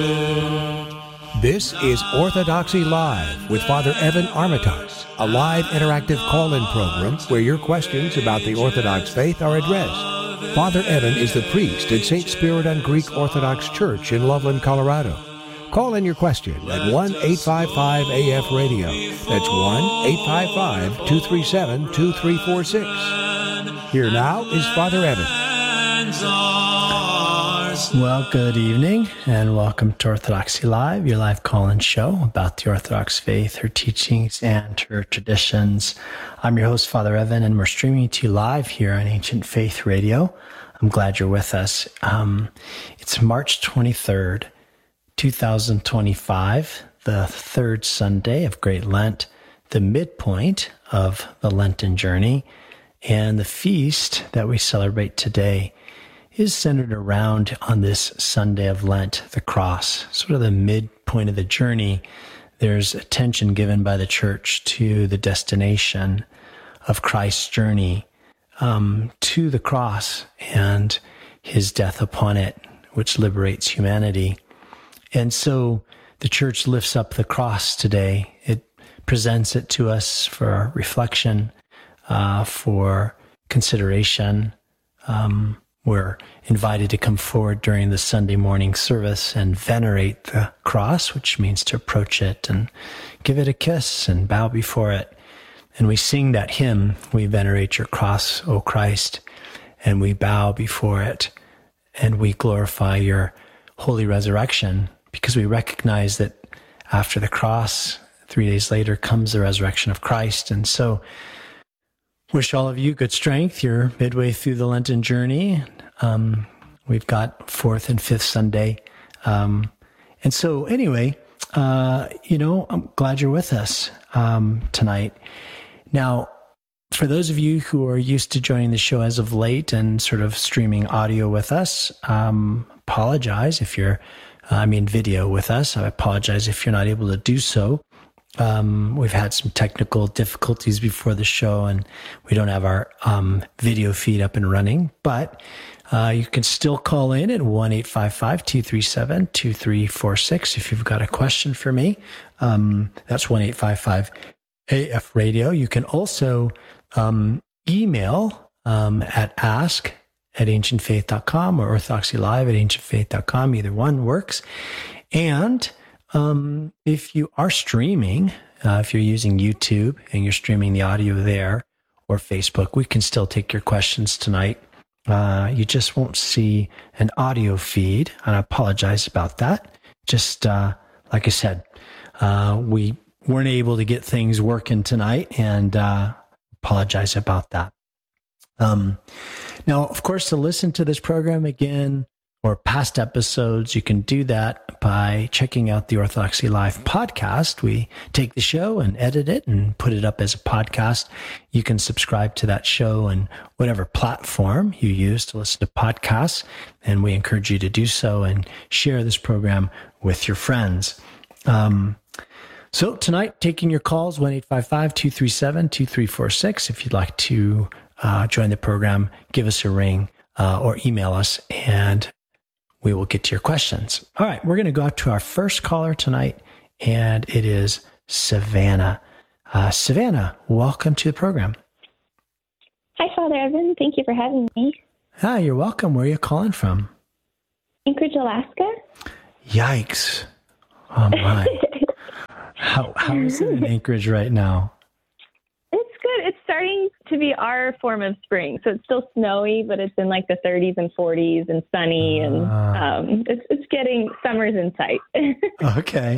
This is Orthodoxy Live with Father Evan Armitage, a live interactive call-in program where your questions about the Orthodox faith are addressed. Father Evan is the priest at St. Spiridon Greek Orthodox Church in Loveland, Colorado. Call in your question at 1-855-AF-RADIO. That's 1-855-237-2346. Here now is Father Evan. Well, good evening, and welcome to Orthodoxy Live, your live call-in show about the Orthodox faith, her teachings, and her traditions. I'm your host, Father Evan, and we're streaming to you live here on Ancient Faith Radio. I'm glad you're with us. It's March 23rd, 2025, the third Sunday of Great Lent, the midpoint of the Lenten journey, and the feast that we celebrate today is centered around, on this Sunday of Lent, the cross, sort of the midpoint of the journey. There's attention given by the Church to the destination of Christ's journey to the cross and his death upon it, which liberates humanity. And so the Church lifts up the cross today. It presents it to us for reflection, for consideration. We're invited to come forward during the Sunday morning service and venerate the cross, which means to approach it and give it a kiss and bow before it. And we sing that hymn, "We venerate your cross, O Christ," and we bow before it, and we glorify your holy resurrection, because we recognize that after the cross, 3 days later, comes the resurrection of Christ. And so wish all of you good strength. You're midway through the Lenten journey. We've got fourth and fifth Sunday. And so anyway, I'm glad you're with us tonight. Now, for those of you who are used to joining the show as of late and sort of streaming audio with us, apologize if you're, video with us. I apologize if you're not able to do so. We've had some technical difficulties before the show, and we don't have our video feed up and running, but you can still call in at 1-855-237-2346 if you've got a question for me. That's 1-855-AF-RADIO. You can also email at ask@ancientfaith.com or orthodoxylive@ancientfaith.com. Either one works. And if you are streaming, if you're using YouTube and you're streaming the audio there, or Facebook, we can still take your questions tonight. You just won't see an audio feed, and I apologize about that. Just like I said, we weren't able to get things working tonight, and apologize about that. Now, of course, to listen to this program again, or past episodes, you can do that by checking out the Orthodoxy Live podcast. We take the show and edit it and put it up as a podcast. You can subscribe to that show in whatever platform you use to listen to podcasts, and we encourage you to do so and share this program with your friends. So tonight, taking your calls, 1-855-237-2346. If you'd like to join the program, give us a ring or email us, and we will get to your questions. All right, we're going to go out to our first caller tonight, and it is Savannah. Savannah, welcome to the program. Hi, Father Evan. Thank you for having me. Hi, you're welcome. Where are you calling from? Anchorage, Alaska. Yikes. Oh, my. How is it in Anchorage right now? It's good. It's starting to be our form of spring. So it's still snowy, but it's in like the 30s and 40s and sunny, and it's getting, summer's in sight. Okay.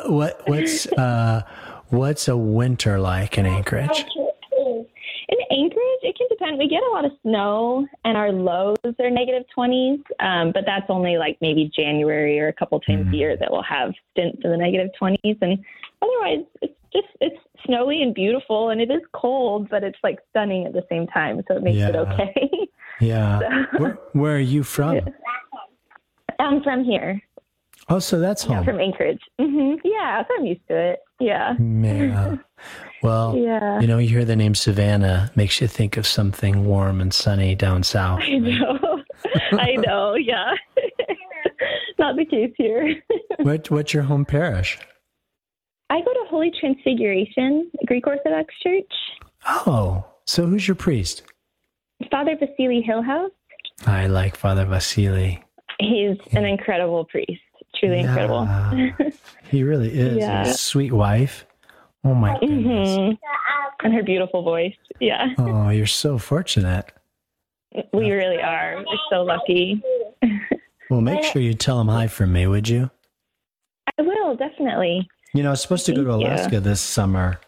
What's a winter like in Anchorage? In Anchorage, it can depend. We get a lot of snow, and our lows are negative 20s, but that's only like maybe January or a couple times a year that we'll have stints in the negative 20s. And otherwise, it's snowy and beautiful, and it is cold, but it's like stunning at the same time, so it makes it okay. Yeah. So, where are you from? I'm from here. Oh, so that's home. From Anchorage. Mm-hmm. Yeah, so I'm used to it. Yeah. Well, you hear the name Savannah, makes you think of something warm and sunny down south. I know. I know, yeah. Not the case here. What's your home parish? I go to Holy Transfiguration, Greek Orthodox Church. Oh, so who's your priest? Father Vasily Hillhouse. I like Father Vasily. He's an incredible priest, truly incredible. He really is. Yeah. His sweet wife. Oh my goodness. Mm-hmm. And her beautiful voice. Yeah. Oh, you're so fortunate. We really are. We're so lucky. Well, make sure you tell him hi from me, would you? I will, definitely. You know, I was supposed to go to Alaska this summer.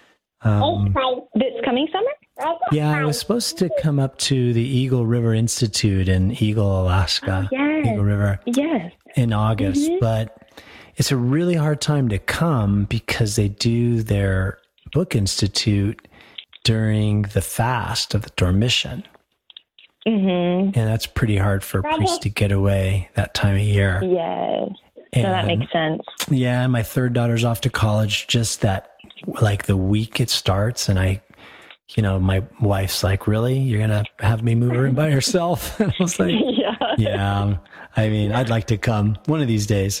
This coming summer? Yeah, I was supposed to come up to the Eagle River Institute in Eagle, Alaska. Yes. Eagle River. Yes. In August, but it's a really hard time to come because they do their book institute during the fast of the Dormition. Mm-hmm. And that's pretty hard for a priest to get away that time of year. Yes. And, no, that makes sense. Yeah, my third daughter's off to college just that, like the week it starts. And my wife's like, really? You're going to have me move her in by yourself? And I was like, yeah. I mean, I'd like to come one of these days.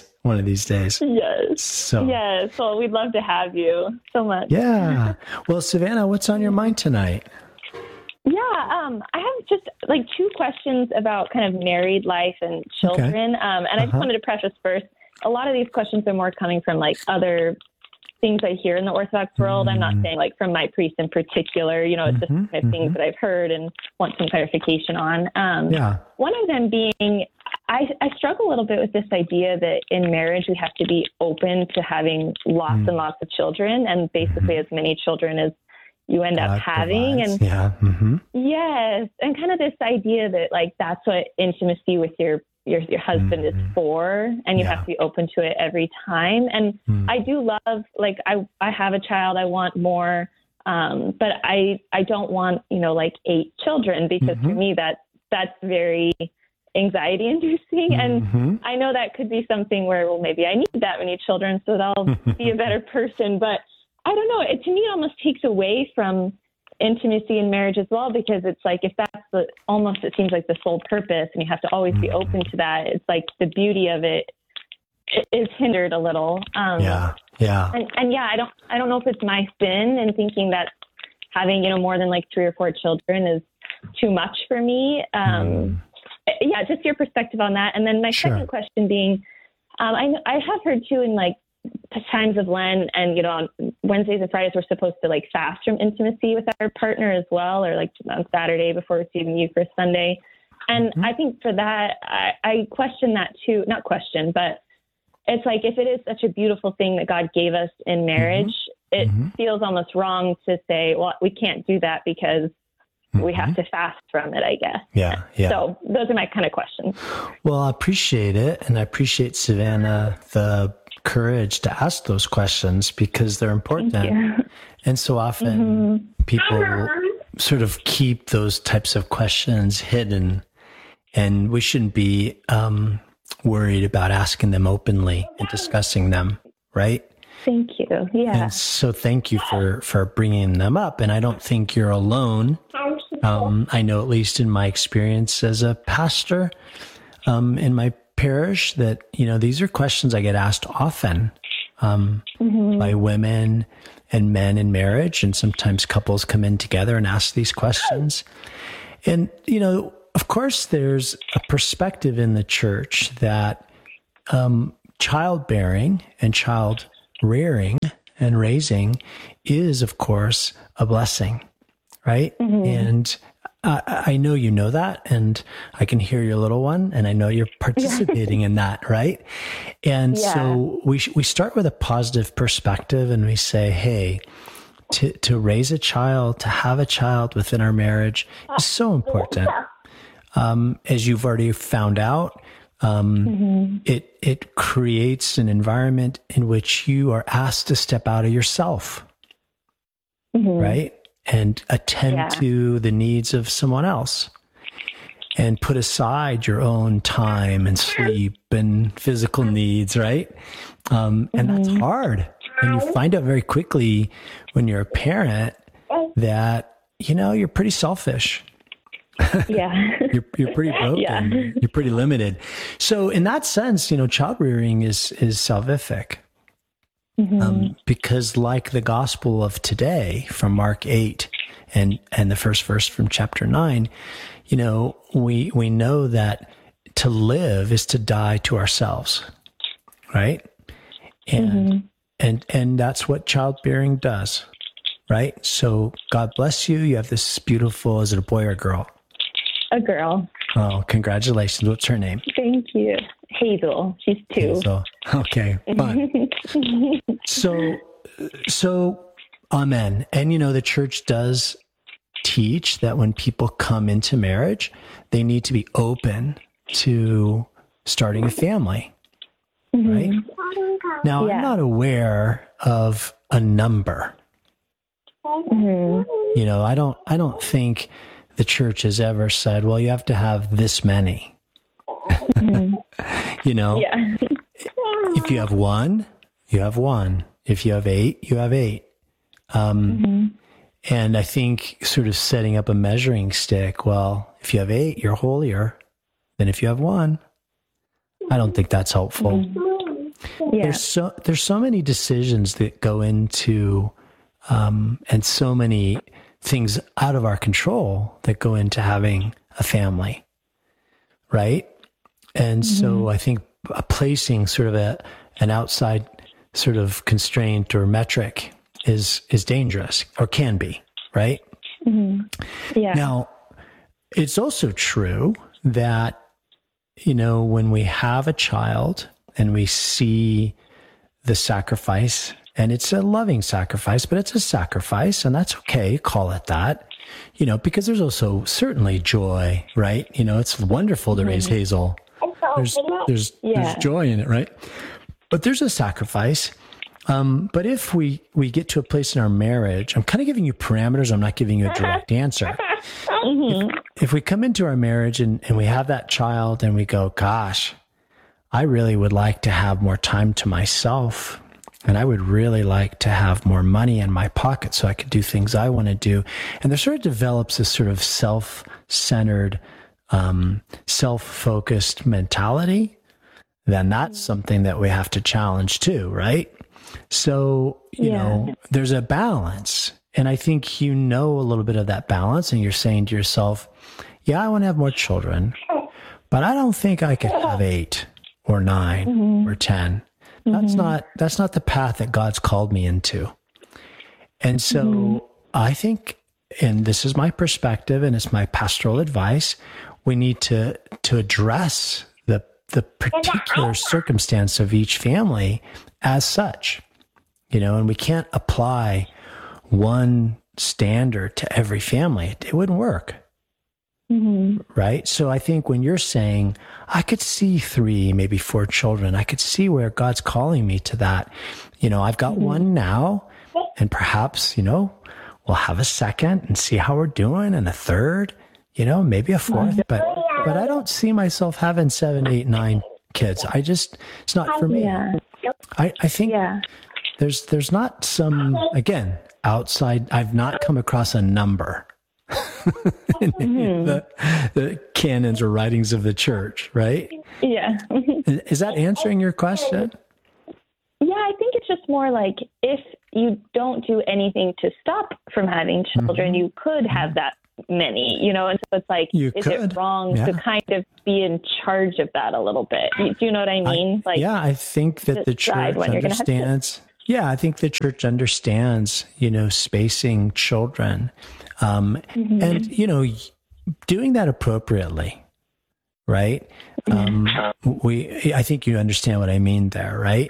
Yes. So. Yes. Well, we'd love to have you so much. Yeah. Well, Savannah, what's on your mind tonight? Yeah. I have just like two questions about kind of married life and children. Okay. And I just wanted to preface first, a lot of these questions are more coming from like other things I hear in the Orthodox world. I'm not saying like from my priest in particular, it's just kind of things that I've heard and want some clarification on. One of them being, I struggle a little bit with this idea that in marriage, we have to be open to having lots and lots of children and basically as many children as you end up having. Provides. And yes. And kind of this idea that like, that's what intimacy with your husband is for, and you have to be open to it every time. And I do love, like, I have a child, I want more, but I don't want, like 8 children because for me, that's very anxiety inducing. And I know that could be something where, well, maybe I need that many children so that I'll be a better person. But I don't know, to me, it almost takes away from intimacy in marriage as well, because it's like, if that's it seems like the sole purpose and you have to always be open to that, it's like the beauty of it is hindered a little. And I don't know if it's my sin in thinking that having, more than like 3 or 4 children is too much for me. Just your perspective on that. And then my second question being, I have heard too in like times of Lent and, on Wednesdays and Fridays, we're supposed to like fast from intimacy with our partner as well, or like on Saturday before receiving Eucharist Sunday. And I think for that, I question that too, not question, but it's like, if it is such a beautiful thing that God gave us in marriage, it feels almost wrong to say, well, we can't do that because we have to fast from it, I guess. Yeah. So those are my kind of questions. Well, I appreciate it. And I appreciate, Savannah, the courage to ask those questions because they're important. And so often people sort of keep those types of questions hidden, and we shouldn't be worried about asking them openly and discussing them, right? Thank you. Yeah. And so thank you for bringing them up. And I don't think you're alone. I know, at least in my experience as a pastor in my parish, that, these are questions I get asked often by women and men in marriage. And sometimes couples come in together and ask these questions. And, of course, there's a perspective in the church that childbearing and child rearing and raising is, of course, a blessing, right? And I know you know that, and I can hear your little one, and I know you're participating in that, right? And so we start with a positive perspective, and we say, hey, to raise a child, to have a child within our marriage is so important. As you've already found out, it creates an environment in which you are asked to step out of yourself, right? And attend to the needs of someone else and put aside your own time and sleep and physical needs, right? And that's hard. And you find out very quickly when you're a parent that, you're pretty selfish. Yeah. You're pretty broken. Yeah. You're pretty limited. So in that sense, child rearing is salvific. Because like the gospel of today from Mark 8 and the first verse from chapter 9, we know that to live is to die to ourselves, right? And that's what childbearing does, right? So God bless you. You have this beautiful, is it a boy or a girl? A girl. Oh, congratulations. What's her name? Thank you. Hazel. She's 2. Hazel. Okay, fun. So, amen. And the church does teach that when people come into marriage, they need to be open to starting a family, right? Now, I'm not aware of a number. I don't think the church has ever said, well, you have to have this many. Yeah. If you have 1, you have 1. If you have 8, you have 8. And I think sort of setting up a measuring stick, well, if you have 8, you're holier than if you have 1. I don't think that's helpful. Yeah. There's so many decisions that go into, and so many things out of our control that go into having a family, right? And so I think placing sort of an outside sort of constraint or metric is dangerous, or can be, right? Yeah. Now, it's also true that, when we have a child and we see the sacrifice, and it's a loving sacrifice, but it's a sacrifice, and that's okay, call it that, because there's also certainly joy, right? It's wonderful to raise Hazel. There's joy in it, right? But there's a sacrifice. But if we get to a place in our marriage, I'm kind of giving you parameters. I'm not giving you a direct answer. If we come into our marriage and we have that child and we go, gosh, I really would like to have more time to myself. And I would really like to have more money in my pocket so I could do things I want to do. And there sort of develops this sort of self-centered, self-focused mentality. Then that's something that we have to challenge too, right? So, there's a balance. And I think a little bit of that balance, and you're saying to yourself, yeah, I want to have more children, but I don't think I could have 8 or 9 or 10. That's not the path that God's called me into. And so I think, and this is my perspective and it's my pastoral advice, we need to address the particular circumstance of each family as such, and we can't apply one standard to every family. It wouldn't work. Right? So I think when you're saying, I could see 3, maybe 4 children, I could see where God's calling me to that. I've got 1 now, and perhaps, we'll have a 2nd and see how we're doing, and a 3rd, maybe a 4th, but I don't see myself having 7, 8, 9 kids. It's not for me. I think there's not some, again, outside, I've not come across a number in the canons or writings of the church, right? Yeah. Is that answering your question? Yeah, I think it's just more like if you don't do anything to stop from having children, you could have that many, and so it's like, it wrong to kind of be in charge of that a little bit? Do you know what I mean? I think that the church understands. Yeah, I think the church understands, spacing children, and, doing that appropriately, right? I think you understand what I mean there, right?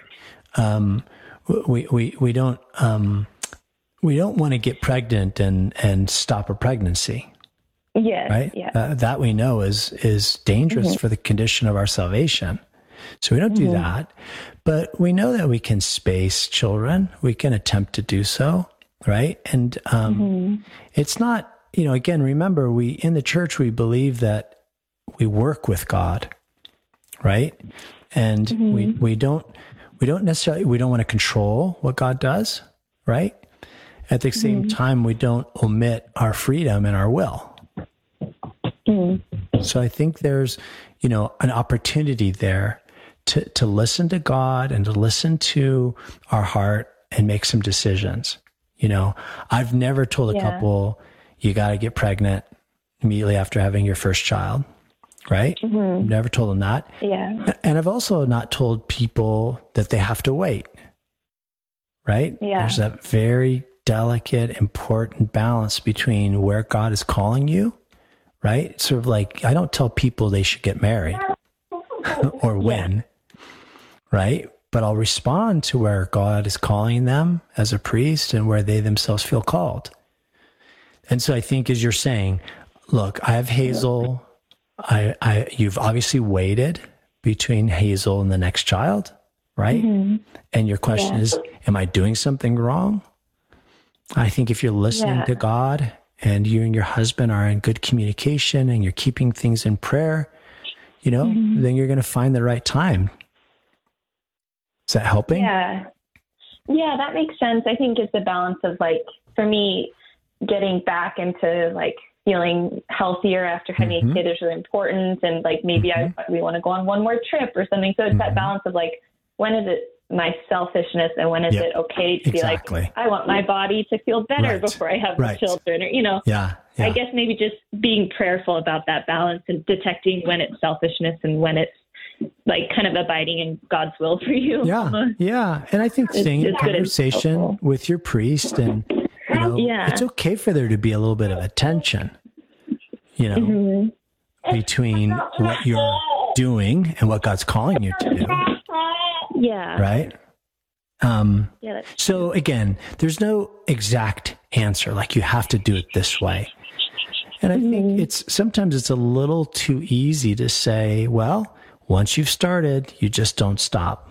We don't want to get pregnant and stop a pregnancy. Yes. Right. Yeah. That we know is dangerous for the condition of our salvation. So we don't do that, but we know that we can space children. We can attempt to do so. Right. And, it's not, again, remember in the church, we believe that we work with God. Right. And we don't necessarily, we don't want to control what God does. Right. At the same time, we don't omit our freedom and our will. So I think there's, an opportunity there to listen to God and to listen to our heart and make some decisions. I've never told a couple, you got to get pregnant immediately after having your first child, right? I've never told them that. Yeah. And I've also not told people that they have to wait, right? Yeah. There's that very delicate, important balance between where God is calling you, right? It's sort of like, I don't tell people they should get married or when, right? But I'll respond to where God is calling them as a priest and where they themselves feel called. And so I think, as you're saying, look, I have Hazel. You've obviously waited between Hazel and the next child, right? And your question is, am I doing something wrong? I think if you're listening to God and you and your husband are in good communication and you're keeping things in prayer, then you're going to find the right time. Is that helping? Yeah, that makes sense. I think it's a balance of, like, for me, getting back into, like, feeling healthier after having a kid is really important. And, like, maybe we want to go on one more trip or something. So it's that balance of, like, when is it my selfishness and when is it okay to be like, I want my body to feel better before I have the children, or, I guess maybe just being prayerful about that balance and detecting when it's selfishness and when it's, like, kind of abiding in God's will for you. Yeah. And I think staying in conversation with your priest and, it's okay for there to be a little bit of a tension, between what you're doing and what God's calling you to do. Yeah. Right? So again, there's no exact answer, like you have to do it this way. And I think sometimes it's a little too easy to say, well, once you've started, you just don't stop.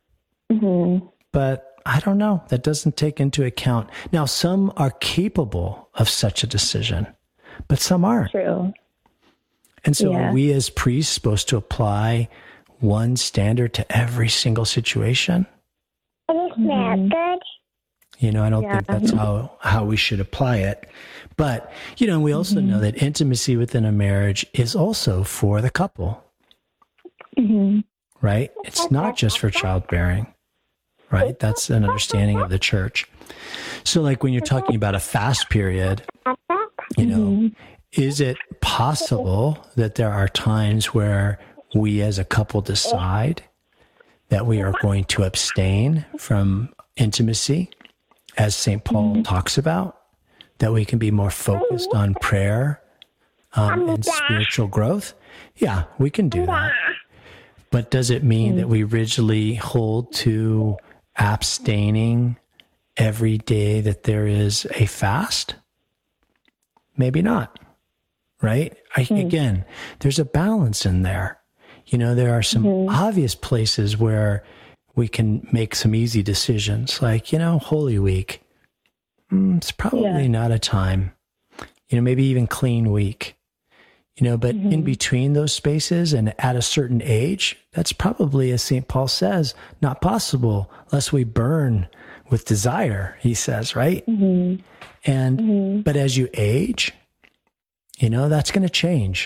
But I don't know. That doesn't take into account. Now, some are capable of such a decision, but some aren't. True. And so are we as priests supposed to apply one standard to every single situation? Good. I don't think that's how we should apply it. But, we also know that intimacy within a marriage is also for the couple. Right? It's not just for childbearing, right? That's an understanding of the church. So, like, when you're talking about a fast period, is it possible that there are times where we as a couple decide that we are going to abstain from intimacy, as St. Paul talks about, that we can be more focused on prayer and spiritual growth? Yeah, we can do that. But does it mean that we rigidly hold to abstaining every day that there is a fast? Maybe not, right? Again, there's a balance in there. There are some obvious places where we can make some easy decisions, like, Holy Week. It's probably not a time, maybe even clean week. But in between those spaces and at a certain age, that's probably, as St. Paul says, not possible unless we burn with desire, he says, right? But as you age, that's going to change.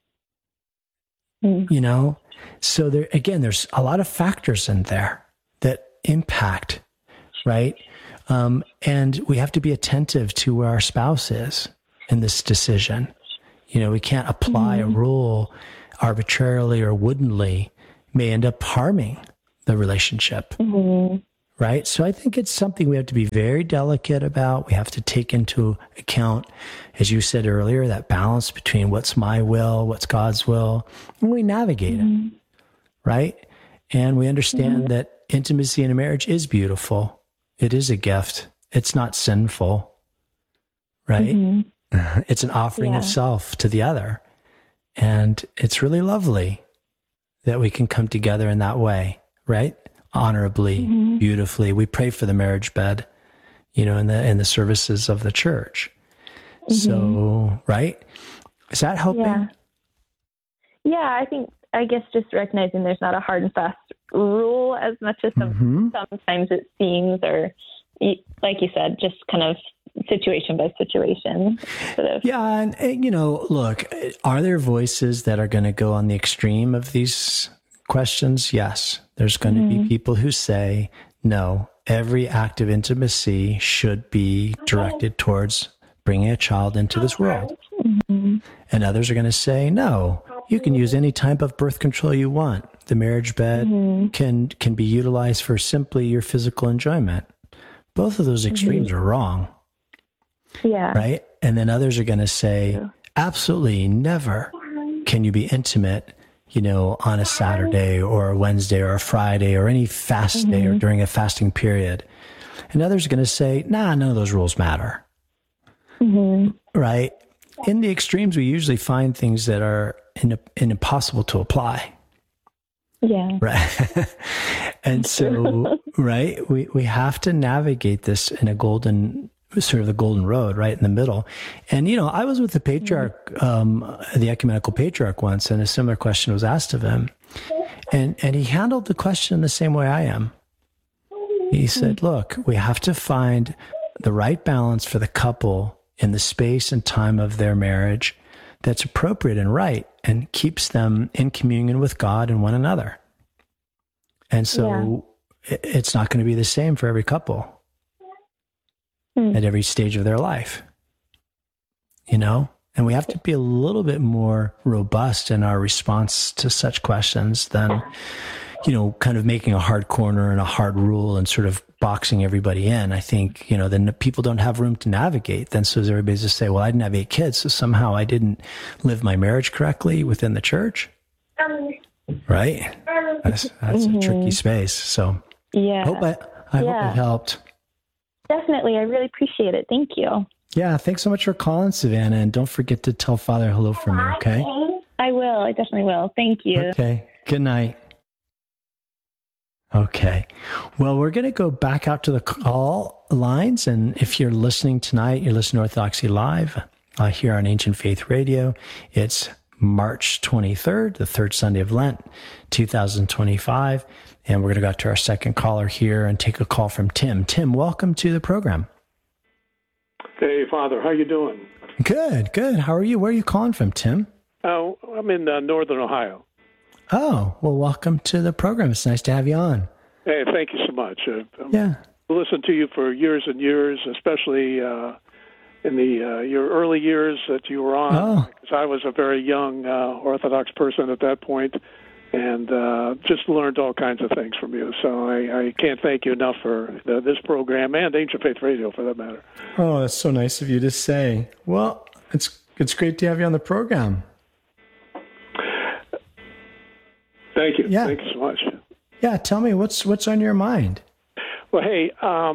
So there's a lot of factors in there that impact, right? And we have to be attentive to where our spouse is in this decision. We can't apply a rule arbitrarily or woodenly, may end up harming the relationship. Right? So I think it's something we have to be very delicate about. We have to take into account, as you said earlier, that balance between what's my will, what's God's will, and we navigate it. Right? And we understand that intimacy in a marriage is beautiful. It is a gift. It's not sinful. Right? It's an offering of self to the other. And it's really lovely that we can come together in that way, right? Honorably, beautifully. We pray for the marriage bed, in the services of the church. So, right? Is that helping? Yeah, I guess just recognizing there's not a hard and fast rule as much as sometimes it seems, or like you said, just kind of situation by situation. Sort of. Yeah. And, look, are there voices that are going to go on the extreme of these questions? Yes. There's going to be people who say, no, every act of intimacy should be directed towards bringing a child into this world. And others are going to say, no, you can use any type of birth control you want. The marriage bed can be utilized for simply your physical enjoyment. Both of those extremes are wrong. Yeah. Right? And then others are going to say, absolutely never can you be intimate, on a Saturday or a Wednesday or a Friday or any fast day or during a fasting period. And others are going to say, nah, none of those rules matter. Right? In the extremes, we usually find things that are impossible to apply. Yeah. Right. And so, right, we have to navigate this in a the golden road, right in the middle. And, I was with the patriarch, the ecumenical patriarch once, and a similar question was asked of him. And he handled the question the same way I am. He said, look, we have to find the right balance for the couple in the space and time of their marriage that's appropriate and right and keeps them in communion with God and one another. And so it's not going to be the same for every couple at every stage of their life, and we have to be a little bit more robust in our response to such questions than, kind of making a hard corner and a hard rule and sort of boxing everybody in. I think, then people don't have room to navigate. Then so everybody's just say, well, I didn't have 8 kids, so somehow I didn't live my marriage correctly within the church. Right? That's a tricky space. So I hope it helped. Definitely. I really appreciate it. Thank you. Yeah. Thanks so much for calling, Savannah. And don't forget to tell Father hello from me, okay? I will. I definitely will. Thank you. Okay. Good night. Okay. Well, we're going to go back out to the call lines. And if you're listening tonight, you're listening to Orthodoxy Live here on Ancient Faith Radio. It's March 23rd, the third Sunday of Lent, 2025. And we're going to go to our second caller here and take a call from Tim. Tim, welcome to the program. Hey, Father. How you doing? Good, good. How are you? Where are you calling from, Tim? Oh, I'm in northern Ohio. Oh, well, welcome to the program. It's nice to have you on. Hey, thank you so much. Yeah. I've listened to you for years and years, especially in your early years that you were on. Because I was a very young Orthodox person at that point, and just learned all kinds of things from you. So I can't thank you enough for this program and Ancient Faith Radio, for that matter. Oh, that's so nice of you to say. Well, it's great to have you on the program. Thank you. Yeah. Thank you so much. Yeah, tell me what's on your mind. Well, hey,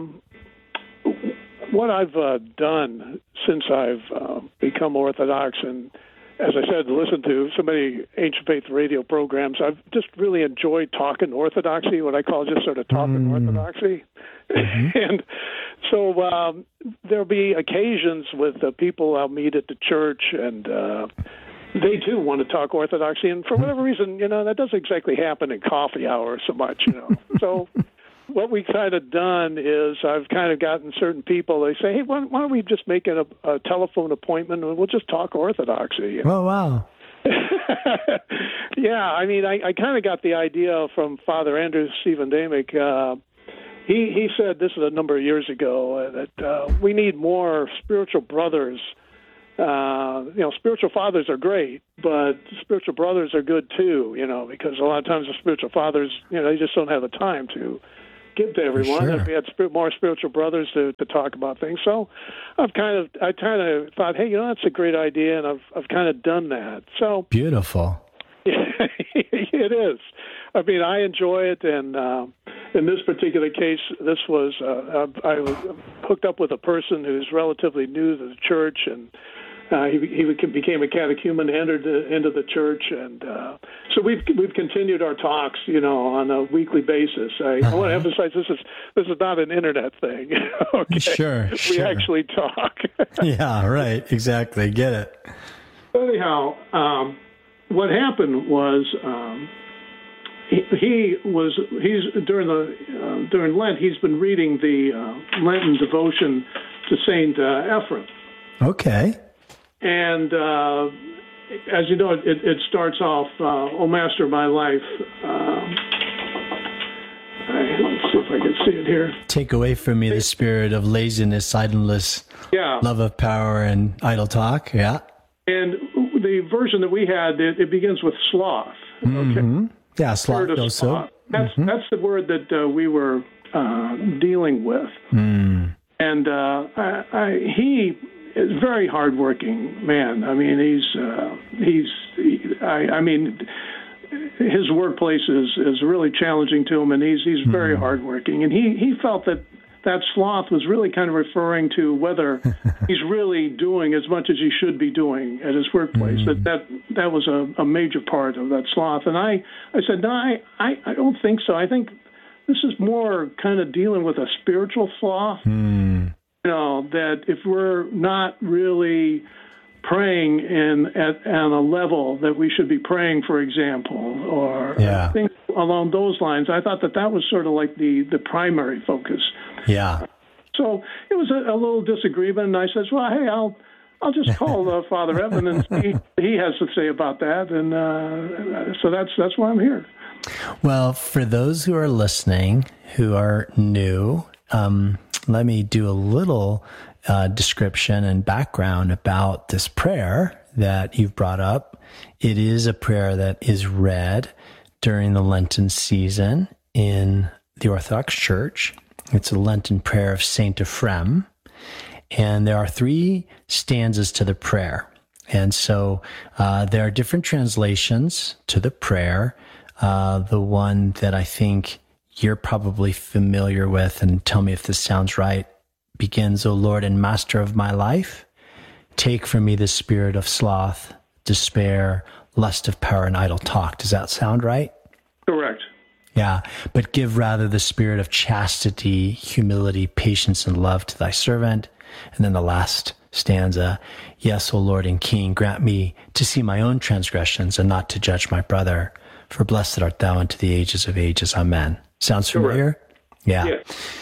what I've done since I've become Orthodox, and as I said, listen to so many Ancient Faith Radio programs, I've just really enjoyed talking Orthodoxy, what I call just sort of talking Orthodoxy. And so there'll be occasions with the people I'll meet at the church, and they too want to talk Orthodoxy, and for whatever reason, that doesn't exactly happen in coffee hour so much, So what we've kind of done is I've kind of gotten certain people, they say, hey, why don't we just make a telephone appointment and we'll just talk Orthodoxy. Oh, wow. Yeah, I mean, I kind of got the idea from Father Andrew Stephen Damick. He said, this is a number of years ago, that we need more spiritual brothers. Spiritual fathers are great, but spiritual brothers are good too, because a lot of times the spiritual fathers, they just don't have the time to give to everyone. Sure. If we had more spiritual brothers to talk about things. So I kind of thought, hey, that's a great idea, and I've kind of done that. So beautiful. It is. I mean, I enjoy it, and in this particular case, this was I was hooked up with a person who's relatively new to the church, and he became a catechumen, entered into the church, and so we've continued our talks, on a weekly basis. I want to emphasize this is not an internet thing. Okay? Sure. We actually talk. Yeah, right. Exactly. Get it. Anyhow, what happened was he's during Lent he's been reading the Lenten devotion to Saint Ephrem. Okay. And as you know, it starts off, "O Master of my life." Let's see if I can see it here. Take away from me the spirit of laziness, idleness, love of power, and idle talk. Yeah. And the version that we had, it begins with sloth. Mm-hmm. Okay. Yeah, sloth also. That's the word that we were dealing with. Mm. And he is a very hardworking man. I mean, his workplace is really challenging to him, and he's very hardworking. And he felt that sloth was really kind of referring to whether he's really doing as much as he should be doing at his workplace. That was a major part of that sloth. And I said, no, I don't think so. I think this is more kind of dealing with a spiritual sloth. Mm. You know, that if we're not really praying at a level that we should be praying, for example, or things along those lines, I thought that was sort of like the primary focus. Yeah. So it was a little disagreement, and I says, well, hey, I'll just call Father Evan and see what he has to say about that, and so that's why I'm here. Well, for those who are listening who are new, let me do a little description and background about this prayer that you've brought up. It is a prayer that is read during the Lenten season in the Orthodox Church. It's a Lenten prayer of Saint Ephrem, and there are 3 stanzas to the prayer. And so there are different translations to the prayer. The one that I think you're probably familiar with, and tell me if this sounds right, begins, "O Lord and Master of my life, take from me the spirit of sloth, despair, lust of power, and idle talk." Does that sound right? Correct. Yeah, but give rather the spirit of chastity, humility, patience, and love to thy servant. And then the last stanza, "Yes, O Lord and King, grant me to see my own transgressions and not to judge my brother. For blessed art thou unto the ages of ages. Amen." Sounds familiar? Correct. Yeah.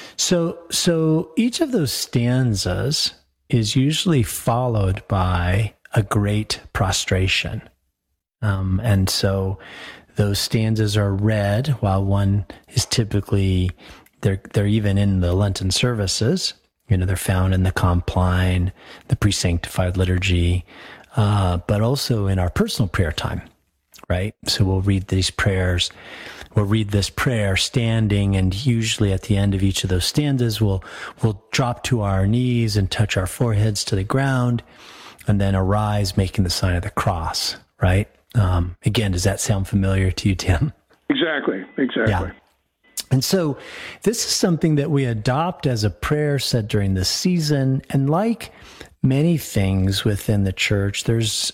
So each of those stanzas is usually followed by a great prostration. And so those stanzas are read while one is typically, they're even in the Lenten services. You know, they're found in the Compline, the pre-sanctified liturgy, but also in our personal prayer time, right? So we'll read these prayers. We'll read this prayer standing, and usually at the end of each of those stanzas, we'll drop to our knees and touch our foreheads to the ground, and then arise, making the sign of the cross, right? Again, does that sound familiar to you, Tim? Exactly. Yeah. And so this is something that we adopt as a prayer said during the season. And like many things within the church, there's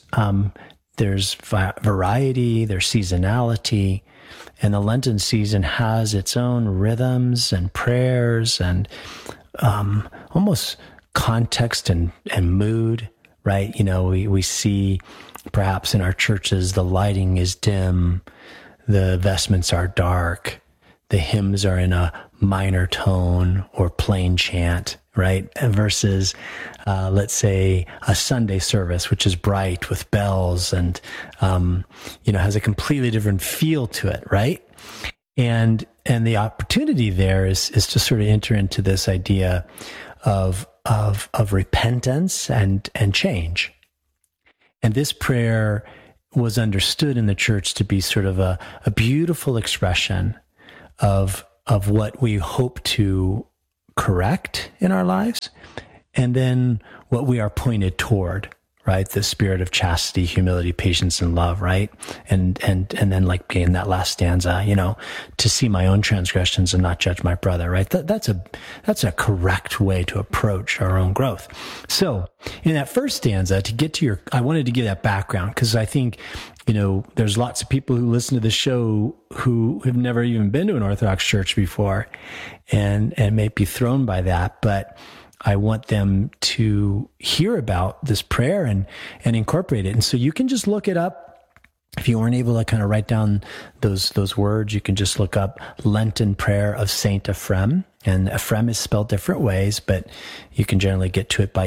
variety, there's seasonality, and the Lenten season has its own rhythms and prayers and almost context and mood, right? You know, we see perhaps in our churches the lighting is dim, the vestments are dark, the hymns are in a minor tone or plain chant, right? Versus, let's say, a Sunday service, which is bright with bells and, has a completely different feel to it, right? And the opportunity there is to sort of enter into this idea of repentance and change. And this prayer was understood in the church to be sort of a beautiful expression of what we hope to correct in our lives, and then what we are pointed toward, right? The spirit of chastity, humility, patience, and love, right? And then like in that last stanza, to see my own transgressions and not judge my brother, right? That's a correct way to approach our own growth. So in that first stanza, I wanted to give that background because I think, there's lots of people who listen to the show who have never even been to an Orthodox church before and may be thrown by that, but I want them to hear about this prayer and incorporate it. And so you can just look it up. If you weren't able to kind of write down those words, you can just look up Lenten Prayer of Saint Ephrem, And Ephraim is spelled different ways, but you can generally get to it by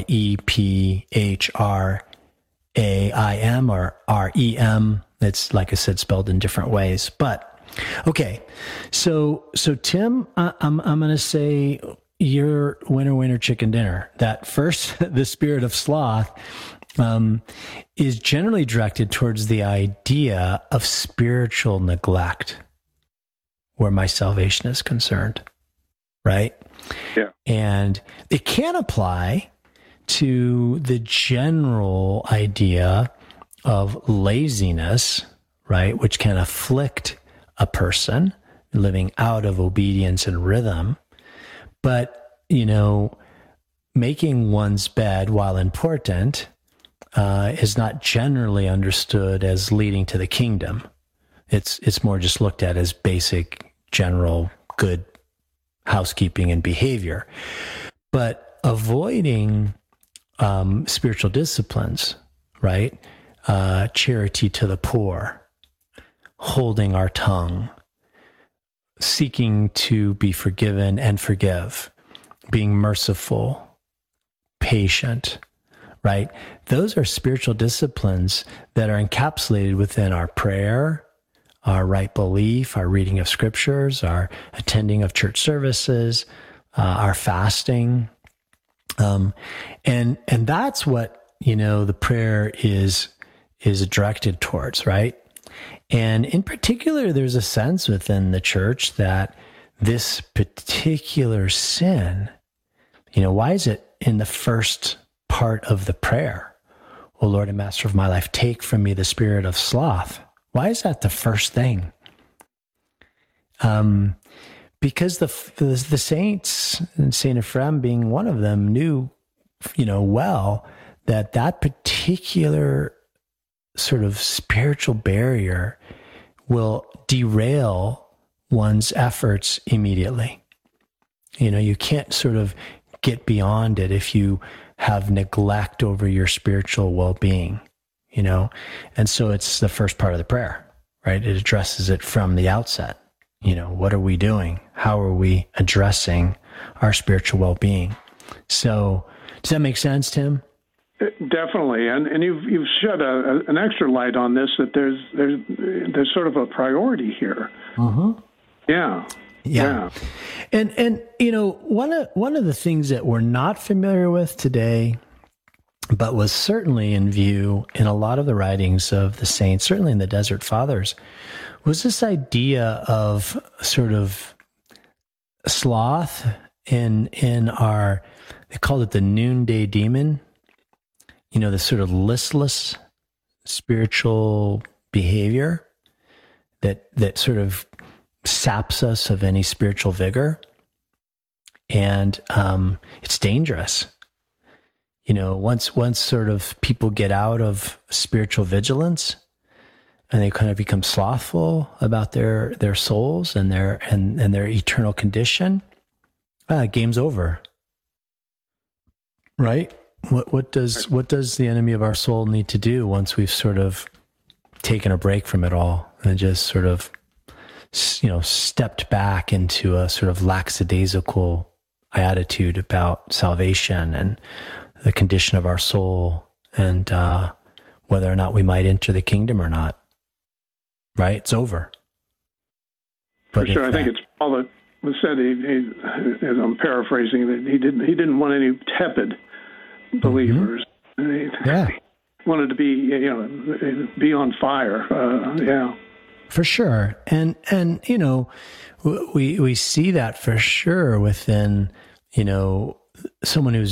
Ephraim or REM. It's, like I said, spelled in different ways. But okay, so Tim, I'm going to say your winner chicken dinner. That first, the spirit of sloth is generally directed towards the idea of spiritual neglect, where my salvation is concerned. Right? Yeah. And it can apply to the general idea of laziness, right? Which can afflict a person living out of obedience and rhythm. But, making one's bed, while important, is not generally understood as leading to the kingdom. It's more just looked at as basic, general, good housekeeping and behavior. But avoiding spiritual disciplines, right? Charity to the poor, holding our tongue, seeking to be forgiven and forgive, being merciful, patient, right? Those are spiritual disciplines that are encapsulated within our prayer, our right belief, our reading of scriptures, our attending of church services, our fasting. And that's what, the prayer is directed towards, right? And in particular, there's a sense within the church that this particular sin, why is it in the first part of the prayer? O Lord and Master of my life, take from me the spirit of sloth. Why is that the first thing? Because the saints, and Saint Ephraim being one of them, knew, well, that particular sort of spiritual barrier will derail one's efforts immediately. You can't sort of get beyond it if you have neglect over your spiritual well-being. And so it's the first part of the prayer, right? It addresses it from the outset. What are we doing? How are we addressing our spiritual well-being? So does that make sense, Tim? Definitely, and you've shed an extra light on this, that there's sort of a priority here. Mm-hmm. Yeah. And one of the things that we're not familiar with today, but was certainly in view in a lot of the writings of the saints, certainly in the Desert Fathers, was this idea of sort of sloth in our, they called it the noonday demon, this sort of listless spiritual behavior that sort of saps us of any spiritual vigor. And it's dangerous. Once sort of people get out of spiritual vigilance and they kind of become slothful about their souls and their eternal condition, game's over. Right? What does the enemy of our soul need to do once we've sort of taken a break from it all and just sort of, stepped back into a sort of lackadaisical attitude about salvation and the condition of our soul and whether or not we might enter the kingdom or not? Right? It's over. For sure. I think it's Paul that was said, as I'm paraphrasing, that he didn't want any tepid believers. Mm-hmm. He wanted to be on fire. For sure. And we see that for sure within, someone who's